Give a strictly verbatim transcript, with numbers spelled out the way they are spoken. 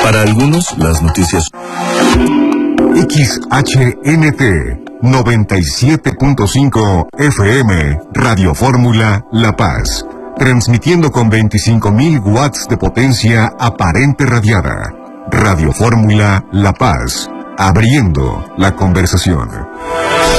Para algunos, las noticias. X H N T noventa y siete punto cinco F M, Radio Fórmula La Paz, transmitiendo con veinticinco mil watts de potencia aparente radiada. Radio Fórmula La Paz, abriendo la conversación.